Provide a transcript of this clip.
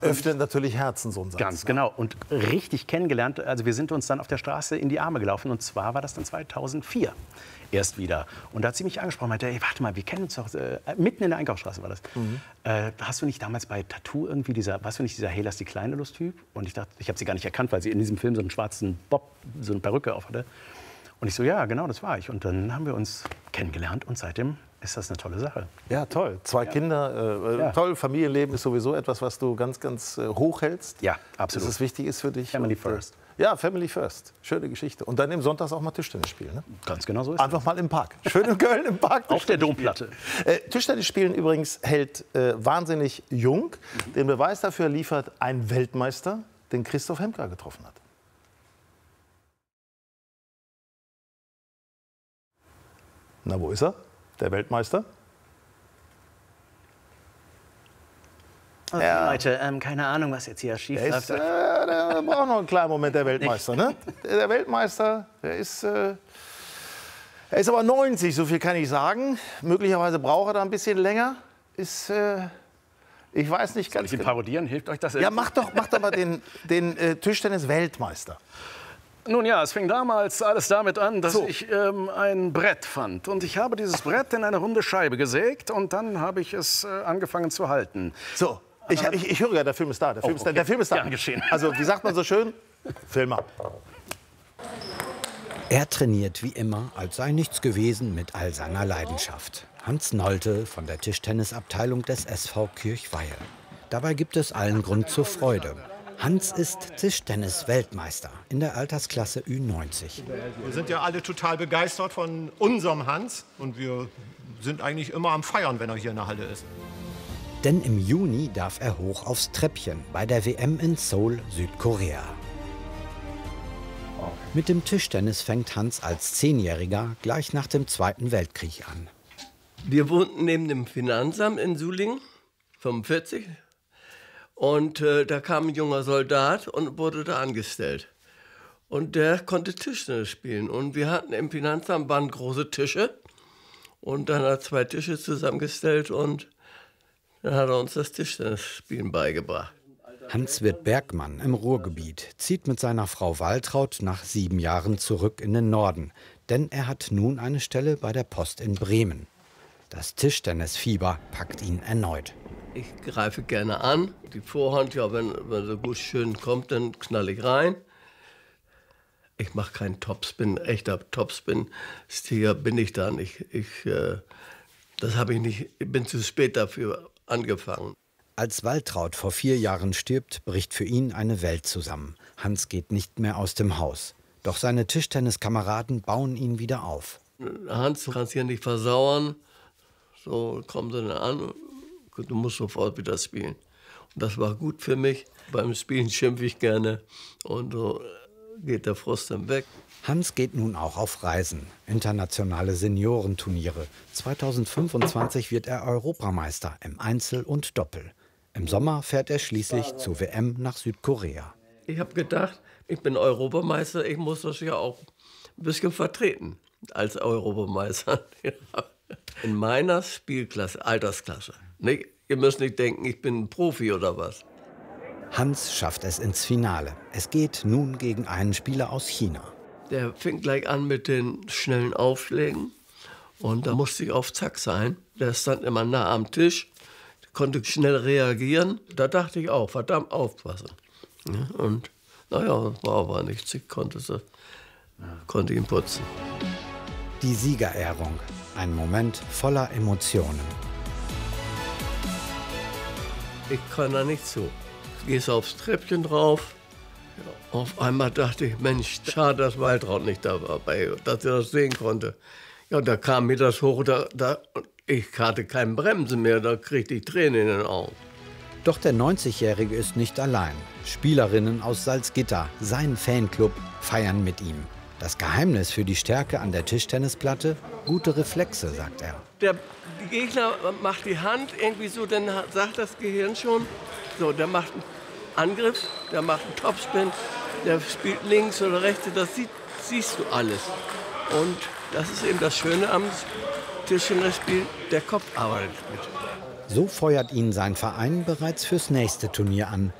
Öffnet natürlich Herzen, so ein Satz. Ganz genau. Und richtig kennengelernt, also wir sind uns dann auf der Straße in die Arme gelaufen. Und zwar war das dann 2004 erst wieder. Und da hat sie mich angesprochen, meinte, ey, warte mal, wir kennen uns doch, mitten in der Einkaufsstraße war das. Hast du nicht damals bei Tattoo irgendwie warst du nicht dieser Hey, lass die Kleine los Typ? Und ich dachte, ich habe sie gar nicht erkannt, weil sie in diesem Film so einen schwarzen Bob, so eine Perücke auf hatte. Und ich so, ja, genau, das war ich. Und dann haben wir uns kennengelernt und seitdem ist das eine tolle Sache. Ja, toll. Zwei Kinder, toll. Familienleben ist sowieso etwas, was du ganz, ganz hoch hältst. Ja, absolut. Dass es wichtig ist für dich. Family first. Ja, Family first. Schöne Geschichte. Und dann im Sonntags auch mal Tischtennis spielen. Ne? Ganz genau so ist Einfach mal im Park. Schön in Köln im Park. Auf der Domplatte. Tischtennis spielen übrigens hält wahnsinnig jung. Den Beweis dafür liefert ein Weltmeister, den Christoph Hemker getroffen hat. Na, wo ist er? Der Weltmeister? Also, ja. Leute, keine Ahnung, was jetzt hier schief läuft. Der braucht noch einen kleinen Moment, der Weltmeister. Ne? Der Weltmeister, er ist aber 90, so viel kann ich sagen. Möglicherweise braucht er da ein bisschen länger. Ich weiß nicht ganz genau. Parodieren, hilft euch das? Ja, macht doch mal den Tischtennis-Weltmeister. Nun ja, es fing damals alles damit an, dass ich ein Brett fand. Und ich habe dieses Brett in eine runde Scheibe gesägt und dann habe ich es angefangen zu halten. So, ich höre ja, der Film ist da. Der Film ist da. Gern geschehen. Also, wie sagt man so schön? Film ab. Er trainiert wie immer, als sei nichts gewesen, mit all seiner Leidenschaft. Hans Nolte von der Tischtennisabteilung des SV Kirchweihe. Dabei gibt es allen Grund zur Freude. Hans ist Tischtennis-Weltmeister in der Altersklasse Ü90. Wir sind ja alle total begeistert von unserem Hans. Und wir sind eigentlich immer am Feiern, wenn er hier in der Halle ist. Denn im Juni darf er hoch aufs Treppchen bei der WM in Seoul, Südkorea. Mit dem Tischtennis fängt Hans als 10-Jähriger gleich nach dem Zweiten Weltkrieg an. Wir wohnten neben dem Finanzamt in Sulingen, 45. Und da kam ein junger Soldat und wurde da angestellt. Und der konnte Tischtennis spielen. Und wir hatten im Finanzamt große Tische. Und dann hat er 2 Tische zusammengestellt und dann hat er uns das Tischtennisspielen beigebracht. Hans wird Bergmann im Ruhrgebiet, zieht mit seiner Frau Waltraud nach 7 Jahren zurück in den Norden. Denn er hat nun eine Stelle bei der Post in Bremen. Das Tischtennisfieber packt ihn erneut. Ich greife gerne an. Die Vorhand, ja, wenn so gut schön kommt, dann knall ich rein. Ich mache keinen Topspin, echter Topspin-Stier bin ich da nicht. Das habe ich nicht, ich bin zu spät dafür angefangen. Als Waltraud vor 4 Jahren stirbt, bricht für ihn eine Welt zusammen. Hans geht nicht mehr aus dem Haus. Doch seine Tischtenniskameraden bauen ihn wieder auf. Hans, du kannst hier nicht versauern. So kommen sie dann an. Du musst sofort wieder spielen. Und das war gut für mich. Beim Spielen schimpfe ich gerne und so geht der Frust dann weg. Hans geht nun auch auf Reisen, internationale Seniorenturniere. 2025 wird er Europameister im Einzel und Doppel. Im Sommer fährt er schließlich zur WM nach Südkorea. Ich habe gedacht, ich bin Europameister, ich muss das ja auch ein bisschen vertreten als Europameister. In meiner Spielklasse, Altersklasse. Nicht, ihr müsst nicht denken, ich bin ein Profi oder was. Hans schafft es ins Finale. Es geht nun gegen einen Spieler aus China. Der fing gleich an mit den schnellen Aufschlägen und da musste ich auf Zack sein. Der stand immer nah am Tisch, konnte schnell reagieren. Da dachte ich auch, verdammt aufpassen. Ja, und naja, das war aber nichts. Ich konnte ihn putzen. Die Siegerehrung. Ein Moment voller Emotionen. Ich kann da nicht zu. Gehst aufs Treppchen drauf. Ja, auf einmal dachte ich, Mensch, schade, dass Waltraud nicht dabei war, dass er das sehen konnte. Ja, da kam mir das hoch, ich hatte kein Bremsen mehr, da kriegte ich Tränen in den Augen. Doch der 90-Jährige ist nicht allein. Spielerinnen aus Salzgitter, sein Fanclub, feiern mit ihm. Das Geheimnis für die Stärke an der Tischtennisplatte? Gute Reflexe, sagt er. Der Gegner macht die Hand irgendwie so, dann sagt das Gehirn schon, so, der macht einen Angriff, der macht einen Topspin, der spielt links oder rechts, das siehst du alles. Und das ist eben das Schöne am Tischtennisspiel, der Kopf arbeitet mit. So feuert ihn sein Verein bereits fürs nächste Turnier an.